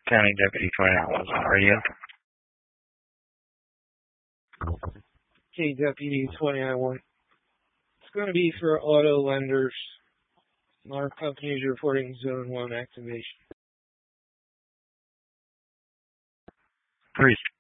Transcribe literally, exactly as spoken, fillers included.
County Deputy twenty-nine, are you? Okay, Deputy twenty-nine one. It's going to be for auto lenders. Our company is reporting zone one activation. Three